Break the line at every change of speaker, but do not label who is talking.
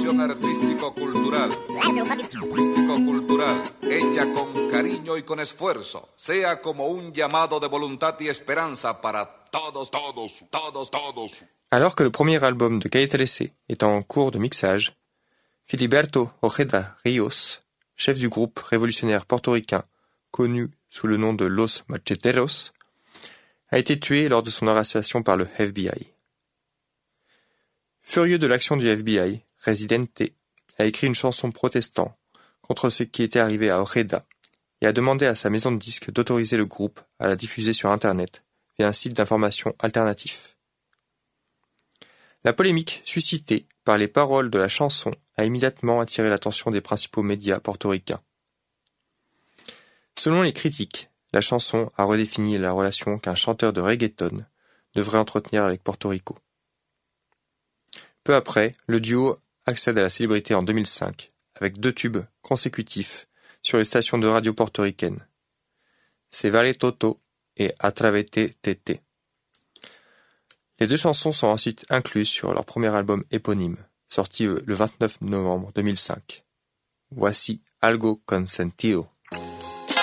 producción artístico-cultural, hecha con cariño y con esfuerzo, sea como un llamado de voluntad y esperanza para todos.
Alors que le premier album de Calle 13 est en cours de mixage, Filiberto Ojeda Ríos, chef du groupe révolutionnaire portoricain connu sous le nom de Los Macheteros, a été tué lors de son arrestation par le FBI. Furieux de l'action du FBI, Residente a écrit une chanson protestant contre ce qui était arrivé à Ojeda et a demandé à sa maison de disques d'autoriser le groupe à la diffuser sur Internet via un site d'information alternatif. La polémique suscitée par les paroles de la chanson a immédiatement attiré l'attention des principaux médias portoricains. Selon les critiques, la chanson a redéfini la relation qu'un chanteur de reggaeton devrait entretenir avec Porto Rico. Peu après, le duo accède à la célébrité en 2005 avec 2 tubes consécutifs sur les stations de radio portoricaines. Se Vale Toto et Atravete Tete. Les 2 chansons sont ensuite incluses sur leur premier album éponyme, sorti le 29 novembre 2005. Voici Algo con Sentido.